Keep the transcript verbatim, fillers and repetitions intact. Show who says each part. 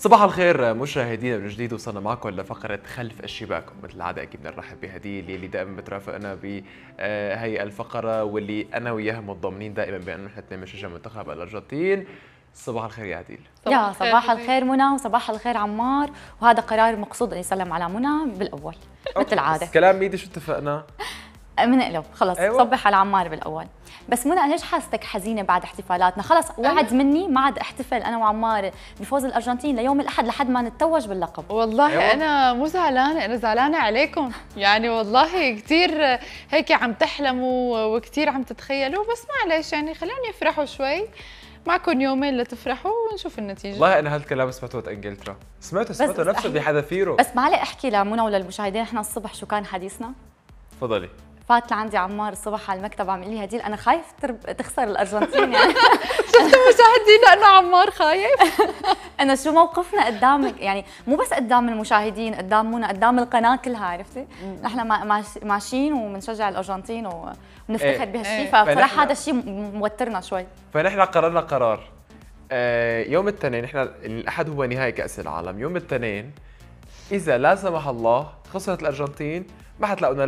Speaker 1: صباح الخير مشاهدينا من جديد، وصلنا معكم لفقرة خلف الشباك، ومثل العادة أكيد بدنا نرحب بهديل يلي دائما بترافقنا بهي الفقرة، واللي أنا وياها متضامنين دائما بأنه نحن اثنين بنشجع منتخب الأرجنتين. صباح الخير يا هديل.
Speaker 2: يا صباح الخير منى، وصباح الخير عمار، وهذا قرار مقصود أن يسلم على منى بالأول مثل العادة.
Speaker 1: كلام ميدي شو اتفقنا؟
Speaker 2: بنقلب خلص.
Speaker 1: أيوة.
Speaker 2: صبح على عمار بالأول. بس منى، ليش حاستك حزينة بعد احتفالاتنا؟ خلص وعد مني ما عاد احتفل أنا وعمار بفوز الأرجنتين ليوم الأحد لحد ما نتوج باللقب.
Speaker 3: والله
Speaker 1: أيوة.
Speaker 3: أنا مو زعلانة، أنا زعلانة عليكم يعني. والله كثير هيك عم تحلموا وكثير عم تتخيلوا، بس معلش يعني خليهم يفرحوا شوي. معكم يومين لتفرحوا ونشوف النتيجة.
Speaker 1: والله أنا هالكلام سمعته انجلترا، سمعته سمعته نفسه بحذافيره.
Speaker 2: بس معلي احكي لمنى وللمشاهدين، احنا الصبح شو كان حديثنا؟
Speaker 1: تفضلي.
Speaker 2: فات لعندي عمار الصبح على المكتب عم يقول لي هديل انا خايف تخسر الارجنتين يعني.
Speaker 3: شفتوا مشاهدين لانه عمار خايف؟
Speaker 2: انا شو موقفنا قدامك يعني، مو بس قدام المشاهدين، قدام منى، قدام القناه كلها، عرفتي؟ نحن ماشيين وبنشجع الارجنتين ونفتخر
Speaker 1: إيه.
Speaker 2: بهالشيء، فبصراحه هذا الشيء موترنا شوي.
Speaker 1: فنحن قررنا قرار آه يوم الاثنين، نحن الاحد هو نهائي كاس العالم، يوم الاثنين اذا لا سمح الله خسرت الارجنتين ما حتلاقونا